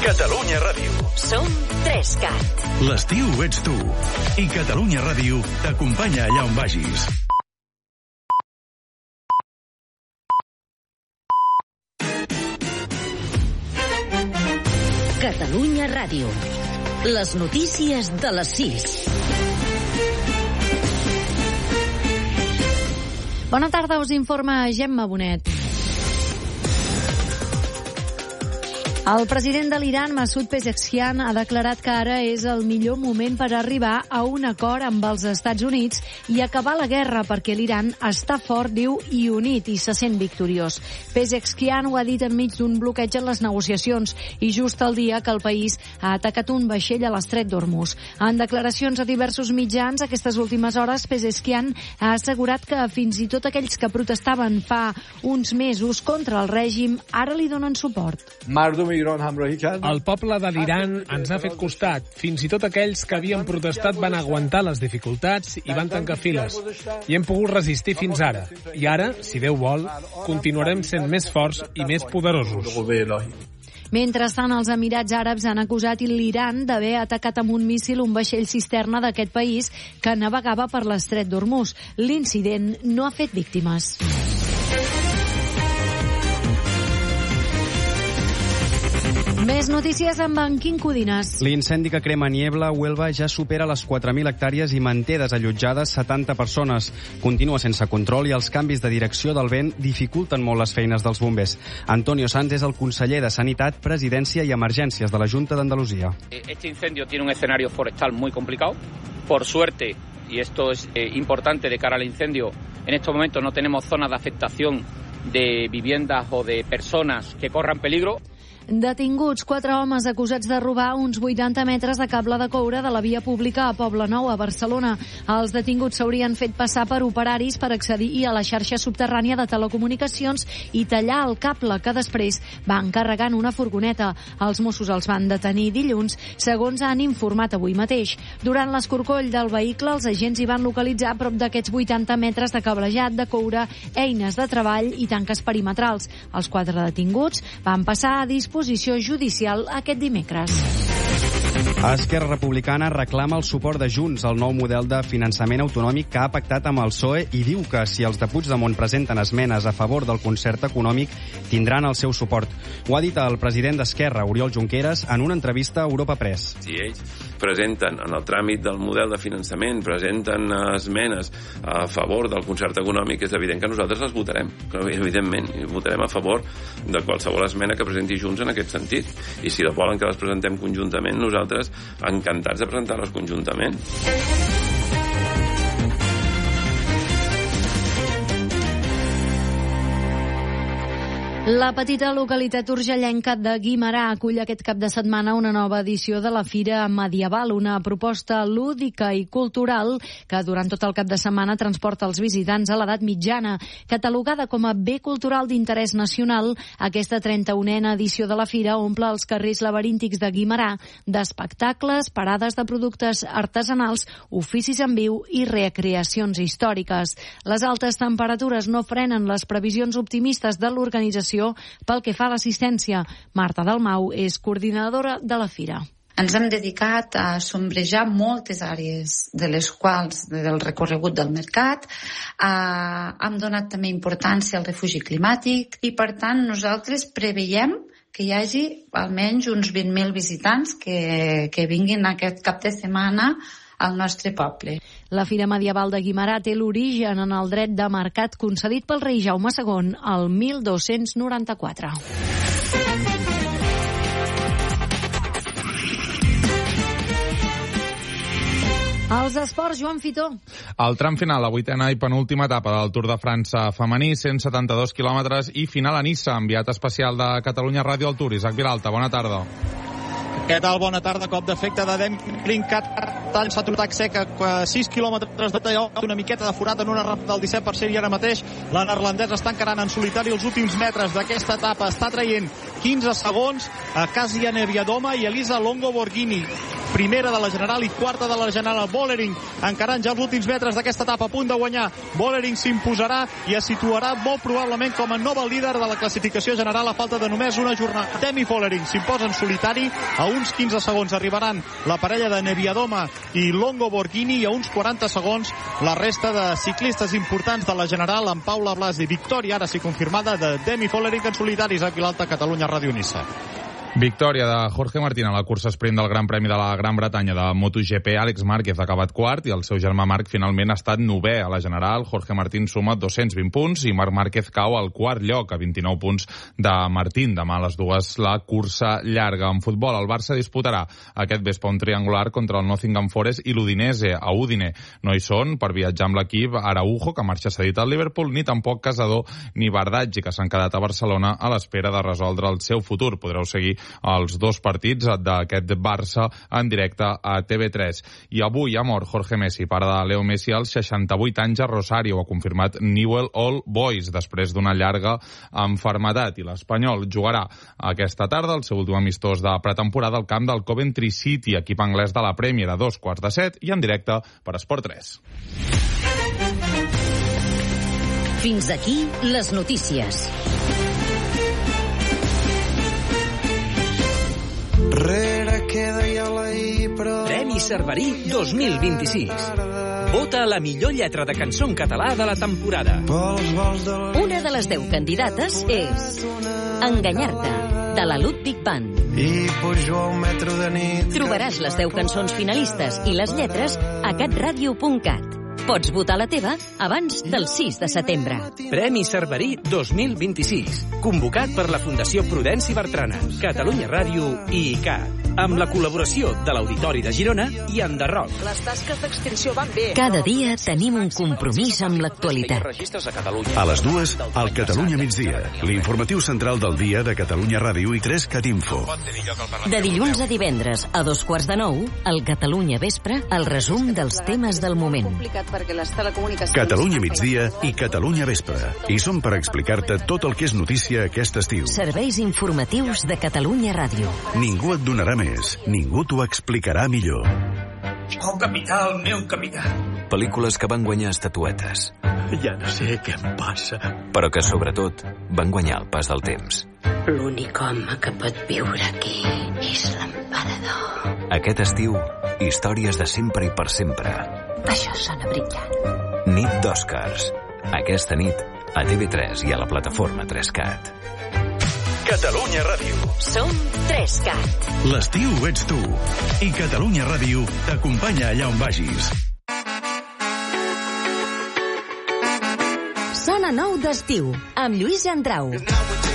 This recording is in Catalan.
Catalunya Ràdio. Som 3CAT. L'estiu ets tu. I Catalunya Ràdio t'acompanya allà on vagis. Catalunya Ràdio. Les notícies de les 6. Bona tarda, us informa Gemma Bonet. El president de l'Iran, Masoud Pezeshkian, ha declarat que ara és el millor moment per arribar a un acord amb els Estats Units i acabar la guerra, perquè l'Iran està fort, diu, i unit, i se sent victoriós. Pezeshkian ho ha dit enmig d'un bloqueig en les negociacions i just el dia que el país ha atacat un vaixell a l'estret d'Hormuz. En declaracions a diversos mitjans aquestes últimes hores, Pezeshkian ha assegurat que fins i tot aquells que protestaven fa uns mesos contra el règim ara li donen suport. El poble de l'Iran ens ha fet costat. Fins i tot aquells que havien protestat van aguantar les dificultats i van tancar files. I hem pogut resistir fins ara. I ara, si Déu vol, continuarem sent més forts i més poderosos. Mentrestant, els Emirats Àrabs han acusat l'Iran d'haver atacat amb un míssil un vaixell cisterna d'aquest país que navegava per l'estret d'Hormuz. L'incident no ha fet víctimes. Més notícies amb en Quim Codines. L'incendi que crema Niebla a Huelva ja supera les 4.000 hectàrees i manté desallotjades 70 persones. Continua sense control i els canvis de direcció del vent dificulten molt les feines dels bombers. Antonio Sanz és el conseller de Sanitat, Presidència i Emergències de la Junta d'Andalusia. Este incendio tiene un escenario forestal muy complicado. Por suerte, y esto es importante de cara al incendio, en estos momentos no tenemos zonas de afectación de viviendas o de personas que corran peligro. Detinguts 4 homes acusats de robar uns 80 metres de cable de coure de la via pública a Poblenou, a Barcelona. Els detinguts s'haurien fet passar per operaris per accedir a la xarxa subterrània de telecomunicacions i tallar el cable, que després van carregar en una furgoneta. Els Mossos els van detenir dilluns, segons han informat avui mateix. Durant l'escorcoll del vehicle, els agents hi van localitzar prop d'aquests 80 metres de cablejat de coure, eines de treball i tanques perimetrals. Els 4 detinguts van passar a disposició judicial aquest dimecres. Esquerra Republicana reclama el suport de Junts al nou model de finançament autonòmic que ha pactat amb el PSOE i diu que si els de Puigdemont presenten esmenes a favor del concert econòmic tindran el seu suport. Ho ha dit el president d'Esquerra, Oriol Junqueras, en una entrevista a Europa Press. Si ells presenten en el tràmit del model de finançament, presenten esmenes a favor del concert econòmic, és evident que nosaltres les votarem. Evidentment, votarem a favor de qualsevol esmena que presenti Junts en aquest sentit. I si volen que les presentem conjuntament, nosaltres encantats de presentar-les conjuntament. La petita localitat urgellenca de Guimerà acull aquest cap de setmana una nova edició de la Fira Medieval, una proposta lúdica i cultural que durant tot el cap de setmana transporta els visitants a l'edat mitjana. Catalogada com a bé cultural d'interès nacional, aquesta 31a edició de la Fira omple els carrers laberíntics de Guimerà d'espectacles, parades de productes artesanals, oficis en viu i recreacions històriques. Les altes temperatures no frenen les previsions optimistes de l'organització pel que fa a l'assistència. Marta Dalmau és coordinadora de la Fira. Ens hem dedicat a sombrejar moltes àrees de les quals del recorregut del mercat. Hem donat també importància al refugi climàtic i, per tant, nosaltres preveiem que hi hagi almenys uns 20.000 visitants que vinguin aquest cap de setmana al nostre poble. La Fira Medieval de Guimerà té l'origen en el dret de mercat concedit pel rei Jaume II el 1294. Els esports, Joan Fitó. El tram final, la 8a i penúltima etapa del Tour de França femení, 172 quilòmetres i final a Nissa. Enviat especial de Catalunya Ràdio al Tour. Isaac Vilalta, bona tarda. Què tal? Bona tarda. Cop d'efecte de Demkrinkat. Tall s'ha trobat sec a 6 quilòmetres de talló. Una miqueta de forat en una rampa del 17% i ara mateix la neerlandesa està encarant en solitari els últims metres d'aquesta etapa. Està traient 15 segons a Kasia Neviadoma i Elisa Longo Borghini. primera de la General i quarta de la General. Vollering encarant ja els últims metres d'aquesta etapa, a punt de guanyar. Vollering s'imposarà i es situarà molt probablement com a nova líder de la classificació general a falta de només una jornada. Demi Vollering s'imposa en solitari, a uns 15 segons arribaran la parella de Neviadoma i Longo Borghini i a uns 40 segons la resta de ciclistes importants de la General, amb Paula Blasi. Victòria ara sí confirmada de Demi Vollering en solitari. Isaac Vilalta, Catalunya Ràdio Nissan. Victòria de Jorge Martín a la cursa sprint del Gran Premi de la Gran Bretanya de MotoGP. Àlex Márquez ha acabat quart i el seu germà Marc finalment ha estat 9è a la General. Jorge Martín suma 220 punts i Marc Márquez cau al quart lloc a 29 punts de Martín. Demà a les 2 la cursa llarga. En futbol, el Barça disputarà aquest vespre un triangular contra el Nottingham Forest i l'Udinese a Udine. No hi són per viatjar amb l'equip Araujo, que marxa cedit al Liverpool, ni tampoc Casador ni Bardaggi, que s'han quedat a Barcelona a l'espera de resoldre el seu futur. Podreu seguir els dos partits d'aquest Barça en directe a TV3. I avui ha mort Jorge Messi, pare de Leo Messi, als 68 anys a Rosario. Ho ha confirmat Newell Old Boys després d'una llarga enfermedat. I l'Espanyol jugarà aquesta tarda el seu últim amistós de pretemporada al camp del Coventry City, equip anglès de la Premier, a 7:15 i en directe per Esport 3. Fins aquí les notícies. Premi Cerverí 2026. Vota la millor lletra de cançó en català de la temporada. Una de les 10 candidates és Enganyar-te, de la Ludwig Band. Trobaràs les 10 cançons finalistes i les lletres a catradio.cat. Pots votar la teva abans del 6 de setembre. Premi Cerverí 2026. Convocat per la Fundació Prudenci Bertrana, Catalunya Ràdio i ICAT. Amb la col·laboració de l'Auditori de Girona i Enderroc. Les tasques d'extinció van bé. Cada dia tenim un compromís amb l'actualitat. A les 2, al Catalunya migdia. L'informatiu central del dia de Catalunya Ràdio i 3CAT Info. De dilluns a divendres a 8:45, al Catalunya Vespre, el resum dels temes del moment. Catalunya migdia i Catalunya Vespre. I som per explicar-te tot el que és notícia aquest estiu. Serveis informatius de Catalunya Ràdio. Ningú et donarà més, ningú t'ho explicarà millor. Oh, capità, el meu capità. Pel·lícules que van guanyar estatuetes. Ja no sé què em passa. Però que, sobretot, van guanyar el pas del temps. L'únic home que pot viure aquí és l'emperador. Aquest estiu, històries de sempre i per sempre. Això sona brillant. Nit d'Oscars. Aquesta nit, a TV3 i a la plataforma 3CAT. Catalunya Ràdio. Som 3CAT. L'estiu ets tu. I Catalunya Ràdio t'acompanya allà on vagis. Sona nou d'estiu, amb Lluís Andrau.